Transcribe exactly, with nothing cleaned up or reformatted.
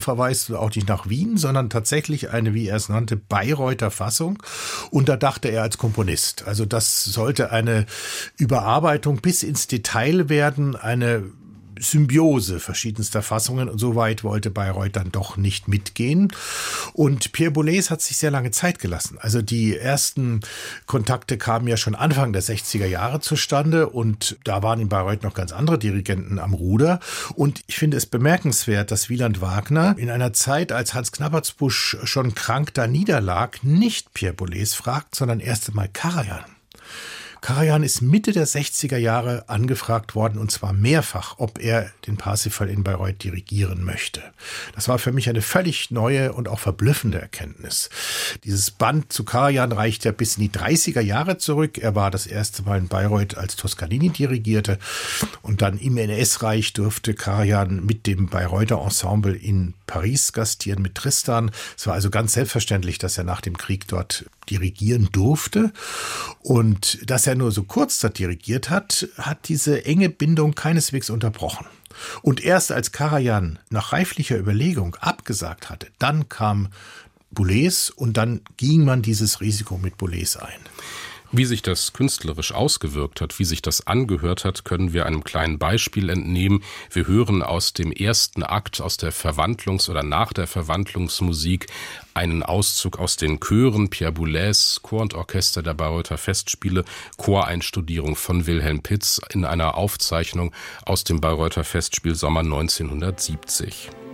verweist auch nicht nach Wien, sondern tatsächlich eine, wie er es nannte, Bayreuther Fassung. Und da dachte er als Komponist. Also das sollte eine Überarbeitung bis ins Detail werden, eine Symbiose verschiedenster Fassungen, und so weit wollte Bayreuth dann doch nicht mitgehen. Und Pierre Boulez hat sich sehr lange Zeit gelassen. Also die ersten Kontakte kamen ja schon Anfang der sechziger Jahre zustande, und da waren in Bayreuth noch ganz andere Dirigenten am Ruder. Und ich finde es bemerkenswert, dass Wieland Wagner in einer Zeit, als Hans Knappertsbusch schon krank da niederlag, nicht Pierre Boulez fragt, sondern erst einmal Karajan. Karajan ist Mitte der sechziger Jahre angefragt worden, und zwar mehrfach, ob er den Parsifal in Bayreuth dirigieren möchte. Das war für mich eine völlig neue und auch verblüffende Erkenntnis. Dieses Band zu Karajan reicht ja bis in die dreißiger Jahre zurück. Er war das erste Mal in Bayreuth, als Toscanini dirigierte, und dann im N S-Reich durfte Karajan mit dem Bayreuther Ensemble in Paris gastieren mit Tristan. Es war also ganz selbstverständlich, dass er nach dem Krieg dort dirigieren durfte. Und dass er nur so kurz dort dirigiert hat, hat diese enge Bindung keineswegs unterbrochen. Und erst als Karajan nach reiflicher Überlegung abgesagt hatte, dann kam Boulez, und dann ging man dieses Risiko mit Boulez ein. Wie sich das künstlerisch ausgewirkt hat, wie sich das angehört hat, können wir einem kleinen Beispiel entnehmen. Wir hören aus dem ersten Akt, aus der Verwandlungs- oder nach der Verwandlungsmusik, einen Auszug aus den Chören Pierre Boulez, Chor und Orchester der Bayreuther Festspiele, Choreinstudierung von Wilhelm Pitz in einer Aufzeichnung aus dem Bayreuther Festspiel Sommer neunzehnhundertsiebzig.